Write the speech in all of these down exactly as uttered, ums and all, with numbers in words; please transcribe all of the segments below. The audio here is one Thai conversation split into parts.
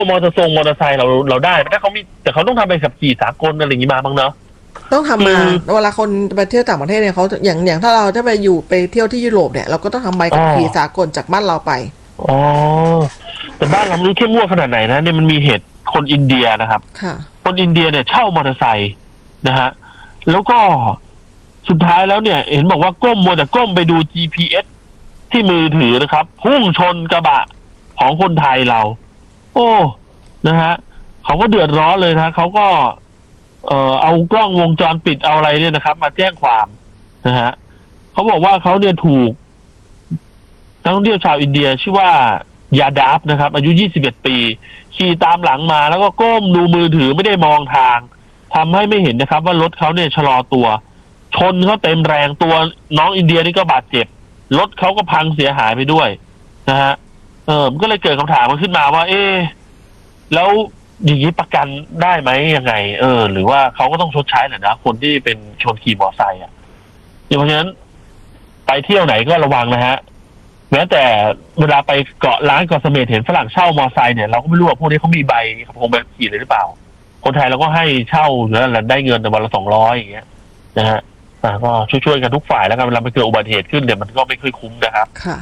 มอเตอร์ไซค์มอเตอร์ไซค์เราเราได้ถ้าเขามีแต่เขาต้องทำใบขับขี่สากลอะไรอย่างนี้มาบ้างเนาะต้องทำมาเวลาคนไปเที่ยวต่างประเทศเนี่ยเขาอย่างอย่างถ้าเราจะไปอยู่ไปเที่ยวที่ยุโรปเนี่ยเราก็ต้องทำใบขับขี่สากลจากบ้านเราไปอ๋อแต่บ้านเราไม่รู้เข้มงวดขนาดไหนนะเนี่ยมันมีเหตุคนอินเดียนะครับคนอินเดียเนี่ยเช่ามอเตอร์ไซค์นะฮะแล้วก็สุดท้ายแล้วเนี่ยเห็นบอกว่าก้มมัวแต่ก้มไปดู จี พี เอส ที่มือถือนะครับพุ่งชนกระบะของคนไทยเราโอ้นะฮะเขาก็เดือดร้อนเลยนะเขาก็เอ่อเอากล้องวงจรปิดเอาอะไรเนี่ยนะครับมาแจ้งความนะฮะเขาบอกว่าเขาเนี่ยถูกนักท่องเที่ยวชาวอินเดียชื่อว่ายาดาฟนะครับอายุยี่สิบเอ็ดปีขี่ตามหลังมาแล้วก็ก้มดูมือถือไม่ได้มองทางทำให้ไม่เห็นนะครับว่ารถเขาเนี่ยชะลอตัวชนเขาเต็มแรงตัวน้องอินเดียนี่ก็บาดเจ็บรถเขาก็พังเสียหายไปด้วยนะฮะเออมันก็เลยเกิดคำถามขึ้นมาว่าเอ๊ะแล้วอย่างนี้ประกันได้ไหมยังไงเออหรือว่าเขาก็ต้องชดใช้แหละนะคนที่เป็นชนขี่มอเตอร์ไซค์อ่ะเพราะฉะนั้นไปเที่ยวไหนก็ระวังนะฮะแม้แต่เวลาไปเกาะล้านเกาะเสม็ดเห็นฝรั่งเช่ามอเตอร์ไซค์เนี่ยเราก็ไม่รู้ว่าพวกนี้เขามีใบขับคงใบขี่เลยหรือเปล่าคนไทยเราก็ให้เช่าแล้วได้เงินแต่วันละสองร้อยอย่างเงี้ยนะฮะก็ช่วยๆกันทุกฝ่ายแล้วกันเวลาไปเกิดอุบัติเหตุขึ้นเนี่ยมันก็ไม่ค่อยคุ้มนะครับค่ะ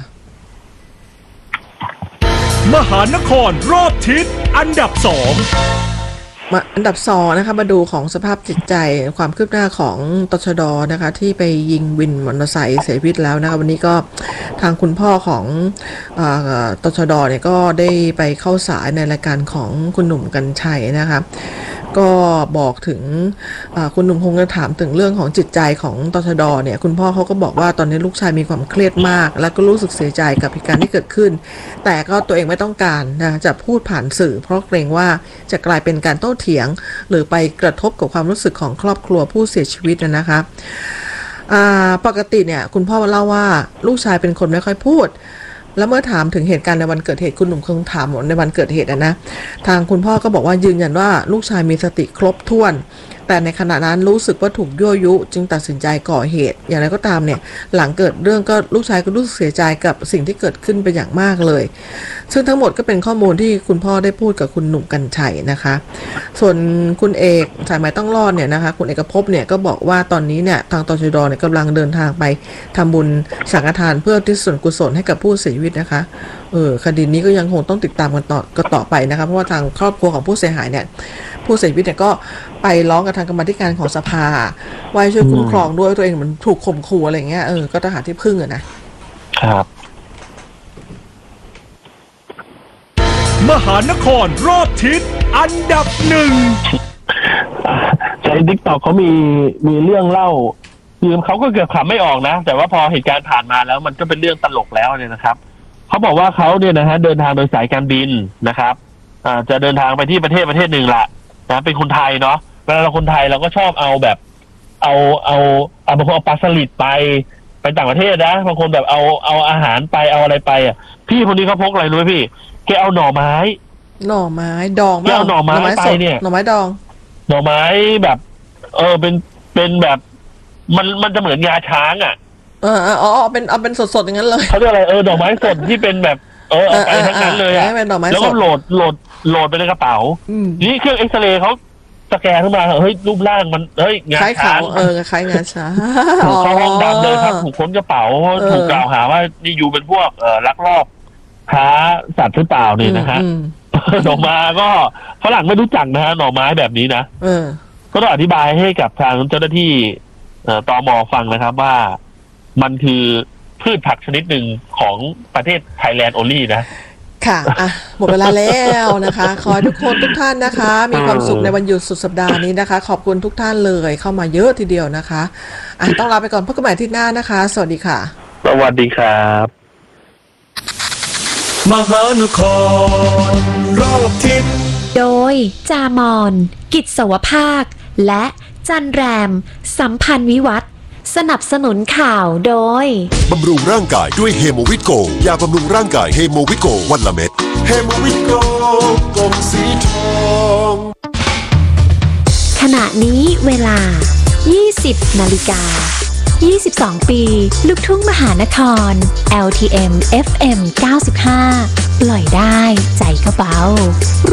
มหานครรอบทิศอันดับสองมาอันดับสองนะคะมาดูของสภาพจิตใจความคืบหน้าของตชด.นะคะที่ไปยิงวินมอเตอร์ไซค์เสียชีวิตแล้วนะคะวันนี้ก็ทางคุณพ่อของตชด.เนี่ยก็ได้ไปเข้าสายในรายการของคุณหนุ่มกรรชัยนะคะก็บอกถึงคุณหนุ่มคงจะถามถึงเรื่องของจิตใจของตชด.เนี่ยคุณพ่อเขาก็บอกว่าตอนนี้ลูกชายมีความเครียดมากแล้วก็รู้สึกเสียใจกับเหตุการณ์ที่เกิดขึ้นแต่ก็ตัวเองไม่ต้องการนะจะพูดผ่านสื่อเพราะเกรงว่าจะกลายเป็นการโต้เถียงหรือไปกระทบกับความรู้สึกของครอบครัวผู้เสียชีวิตนะคะปกติเนี่ยคุณพ่อเล่าว่าลูกชายเป็นคนไม่ค่อยพูดแล้วเมื่อถามถึงเหตุการณ์ในวันเกิดเหตุคุณหนุ่มคงถามในวันเกิดเหตุนะทางคุณพ่อก็บอกว่ายืนยันว่าลูกชายมีสติครบถ้วนแต่ในขณะนั้นรู้สึกว่าถูกยั่วยุจึงตัดสินใจก่อเหตุอย่างไรก็ตามเนี่ยหลังเกิดเรื่องก็ลูกชายก็รู้สึกเสียใจกับสิ่งที่เกิดขึ้นเป็นอย่างมากเลยซึ่งทั้งหมดก็เป็นข้อมูลที่คุณพ่อได้พูดกับคุณหนุ่มกรรชัยนะคะส่วนคุณเอกสายไหมต้องรอดเนี่ยนะคะคุณเอกภพเนี่ยก็บอกว่าตอนนี้เนี่ยทางตชด.เนี่ยกำลังเดินทางไปทำบุญสังฆทานเพื่อที่ส่วนกุศลให้กับผู้เสียชีวิตนะคะเออคดีนี้ก็ยังคงต้องติดตามกันต่อกันต่อไปนะคะเพราะว่าทางครอบครัวของผู้เสียหายเนี่ยผู้เสียชีวิตเนี่ยก็ไปร้องกับทางกรรมธิการของสภาว่าช่วยคุ้มครองด้วยตัวเองมันถูกข่มขู่อะไรเงี้ยเออก็ต้องหาที่พึ่งอะนะครับมหานครรอบทิศอันดับหนึ่งในทิกตอกเขามีมีเรื่องเล่าคือเขาก็เกือบขำไม่ออกนะแต่ว่าพอเหตุการณ์ผ่านมาแล้วมันก็เป็นเรื่องตลกแล้วเนี่ยนะครับเขาบอกว่าเขาเนี่ยนะฮะเดินทางโดยสายการบินนะครับอ่าจะเดินทางไปที่ประเทศประเทศหนึ่งละนะเป็นคนไทยเนาะเวลาเราคนไทยเราก็ชอบเอาแบบเอาเอาเอาบางคนเอาปลาสลิดไปไปต่างประเทศนะบางคนแบบเอาเอาอาหารไปเอาอะไรไปอ่ะพี่คนนี้เขาพกอะไรรู้ไหมพี่แกเอาหน่อไม้หน่อไม้ดองแกเอาหน่อไม้ไปเนี่ยหน่อไม้ดองหน่อไม้แบบเออเป็นเป็นแบบมันมันจะเหมือนงาช้างอ่ะเอออ๋อเป็นเอาเป็นสดๆอย่างนั้นเลยเขาเรียกอะไรเออดอกไม้สดที่เป็นแบบเออเอาไปทั้งนั้นเลยอ่ะแล้วก็โหลดโหลดโหลดไปในกระเป๋านี่เครื่องเอ็กซเรย์เขาสแกนขึ้นมาเฮ้ยรูปร่างมันเฮ้ยงาช้างเออคล้ายงาช้างถูกเข้าห้องดำเลยครับถูกค้นกระเป๋าถูกกล่าวหาว่านี่อยู่เป็นพวกเอ่อลักลอบค้าสัตว์หรือเปล่าเนี่ยนะฮะออกมาก็ฝรั่งไม่รู้จักนะฮะหน่อไม้แบบนี้นะก็ต้องอธิบายให้กับทางเจ้าหน้าที่ตม.ฟังนะครับว่ามันคือพืชผักชนิดหนึ่งของประเทศไทยแลนด์โอลี่นะค่ะอ่ะหมดเวลาแล้วนะคะขอให้ทุกคนทุกท่านนะคะมีความสุขในวันหยุดสุดสัปดาห์นี้นะคะขอบคุณทุกท่านเลยเข้ามาเยอะทีเดียวนะคะอ่ะต้องลาไปก่อนพบกันใหม่อาทิตย์หน้านะคะสวัสดีค่ะสวัสดีครับมหานครรอบทิศโดยจามอนกิจสวภาคและจันแรมสัมพันธ์วิวัฒน์สนับสนุนข่าวโดยบำรุงร่างกายด้วยเฮโมวิโกยาบำรุงร่างกายเฮโมวิโกวันละเม็ดเฮโมวิโกกลมสีทองขณะนี้เวลา ยี่สิบนาฬิกายี่สิบสอง ปีลูกทุ่งมหานคร แอล ที เอ็ม เอฟ เอ็ม เก้าสิบห้า ปล่อยได้ใจก็เบา